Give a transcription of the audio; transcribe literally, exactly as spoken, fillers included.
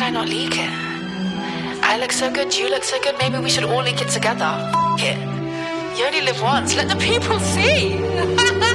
I not leak it? I look so good, you look so good, maybe we should all leak it together. F it. You only live once, let the people see.